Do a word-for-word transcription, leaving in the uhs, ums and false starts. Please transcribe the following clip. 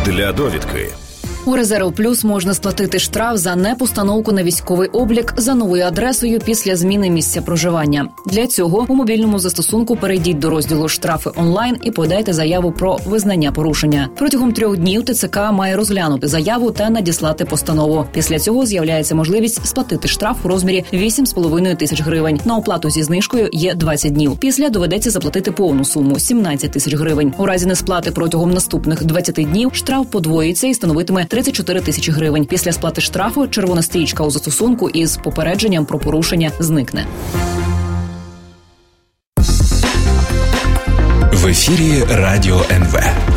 Для довідки. У Резерв Плюс можна сплатити штраф за непостановку на військовий облік за новою адресою після зміни місця проживання. Для цього у мобільному застосунку перейдіть до розділу «Штрафи онлайн» і подайте заяву про визнання порушення. Протягом трьох днів ТЦК має розглянути заяву та надіслати постанову. Після цього з'являється можливість сплатити штраф у розмірі вісім з половиною тисяч гривень. На оплату зі знижкою є двадцять днів. Після доведеться заплатити повну суму – сімнадцять тисяч гривень. У разі несплати протягом наступних двадцяти днів штраф подвоїться і становитиме тридцять чотири тисячі гривень. Після сплати штрафу червона стрічка у застосунку із попередженням про порушення зникне. В ефірі Радіо ен ве.